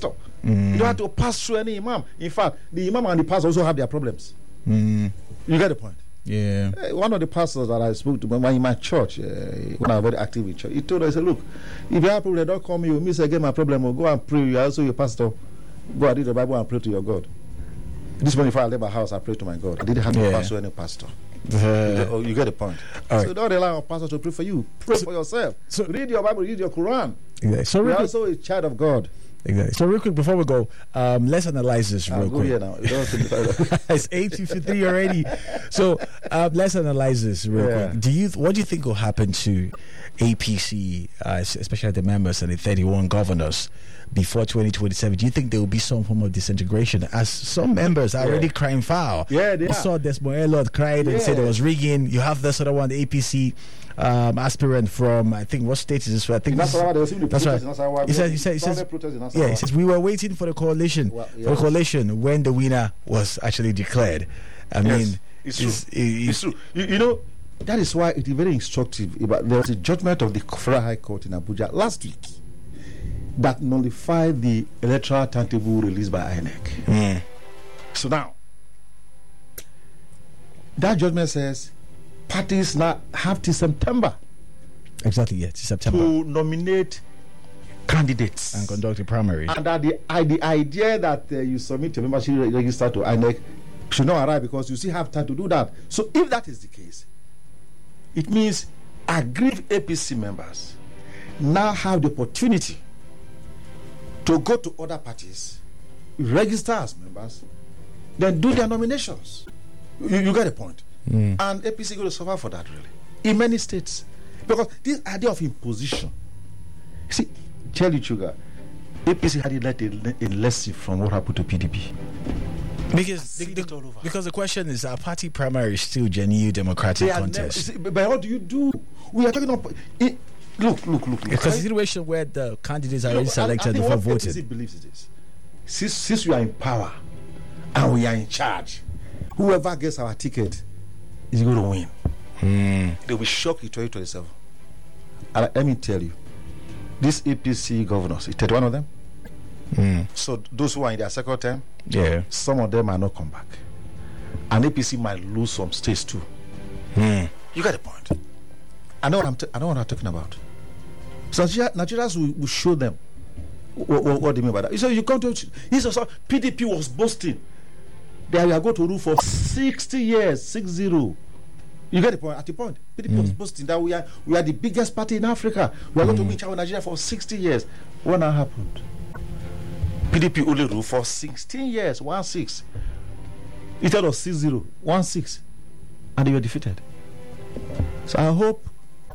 pastor. You don't have to pass through any imam. In fact, the imam and the pastor also have their problems. You get the point? Yeah. One of the pastors that I spoke to in my church, when I was very active in church, he told us, he said, look, if you have problem, don't call me. You miss again my problem, or go and pray. You are also your pastor. Go and read the Bible and pray to your God. This morning, before I left my house, I prayed to my God. I didn't have to pass through any pastor. You get the point. So don't rely on pastor to pray for you. Pray for yourself. So read your Bible, read your Quran. Exactly. So you're also a child of God. Exactly. So real quick before we go, let's analyze this real quick. Here now. It's 8:53 already. So let's analyze this real quick. What do you think will happen to APC, especially the members and the 31 governors, before 2027? Do you think there will be some form of disintegration? As some members are already crying foul. Yeah, they saw Desmond Elliott cried and said there was rigging. You have this other one, the APC aspirant from, I think, what state is this? I think that's right. He says we were waiting for the coalition, when the winner was actually declared. I mean, it's true. You know, that is why it is very instructive. There was a judgment of the Federal High Court in Abuja last week that nullified the electoral timetable released by INEC. So now, that judgment says parties now have till September. Exactly, yes, September. To nominate candidates and conduct the primary. And that the idea that you submit your membership register to INEC should not arrive because you still have time to do that. So if that is the case, it means aggrieved APC members now have the opportunity to go to other parties, register as members, then do their nominations. You get the point. And APC is going to suffer for that, really, in many states. Because this idea of imposition, see, tell you, Sugar, APC had learned a lesson from what happened to PDP. Because the question is, our party primary is still genuine democratic contest. But what do you do? We are talking about... Look. Because the situation where the candidates are already selected before voting. APC believes it is. Since we are in power and we are in charge, whoever gets our ticket is going to win. They'll be shocked in 2027. And let me tell you, these APC governors, 31 of them. So those who are in their second term, some of them might not come back. And APC might lose some states too. You got the point. I know what I'm talking about. So Nigerians will show them what they mean by that. So you come to PDP was boasting that we are going to rule for 60 years, 60. You get the point. At the point, PDP was boasting that we are the biggest party in Africa. We are going to be in charge of Nigeria for 60 years. What now happened? PDP only ruled for 16 years, 1-6. Instead of 60, 1-6, and they were defeated. So I hope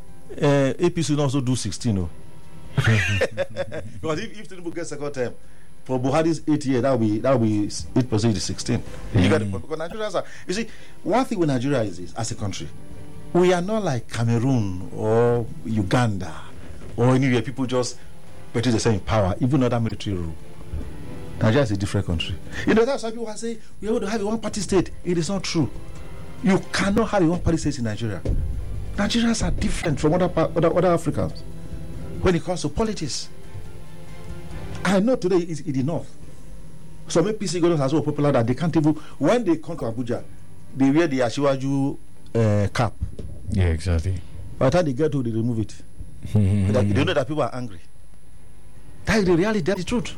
APC will also do 16. Because if Tinubu gets second term, for Buhari's 8 years, that will be 8% to 16. You got it? Because Nigerians are. You see, one thing with Nigeria is as a country, we are not like Cameroon or Uganda or anywhere people just purchase the same power, even under military rule. Nigeria is a different country. You know, that's why people are saying we are going to have a one-party state. It is not true. You cannot have a one-party state in Nigeria. Nigerians are different from other Africans when it comes to politics. I know today is in the north. Some APC governors are so popular that they can't even, when they come to Abuja, they wear the Asiwaju cap. Yeah, exactly. By the time they get to, they remove it. They know that people are angry. That is the reality, that's the truth.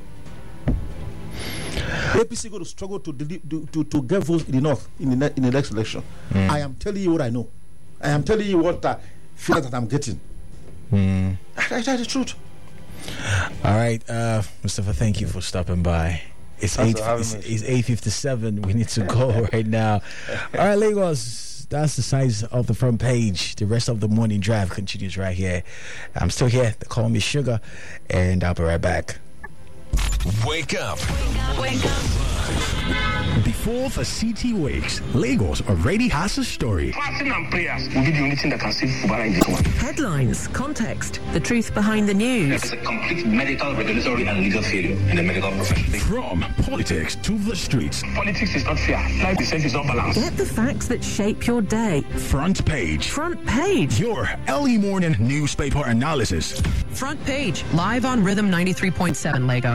APC going to struggle to get votes in the north in the next election. I am telling you what I know. I am telling you what I feel that I'm getting. That's the truth. All right, Mustafa, thank you for stopping by. It's 8:57. We need to go right now. All right, Lagos. That's the size of the front page. The rest of the morning drive continues right here. I'm still here. They call me Sugar, and I'll be right back. Wake up. Wake up. Before the city wakes, Lagos already has a story. Fasting and prayers will be the only thing that can save Fubara in this one. Headlines, context, the truth behind the news. There's a complete medical, regulatory, and legal failure in the medical profession. From politics to the streets. Politics is not fair. Life itself is not balanced. Get the facts that shape your day. Front page. Front page. Your early morning newspaper analysis. Front page, live on Rhythm 93.7 Lagos.